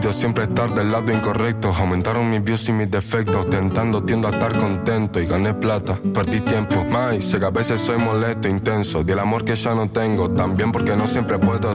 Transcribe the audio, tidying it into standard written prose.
Yo siempre estar del lado incorrecto. Aumentaron mis views y mis defectos. Tiendo a estar contento y gané plata. Perdí tiempo, más sé que a veces soy molesto, intenso. Di el amor que ya no tengo, también porque no siempre puedo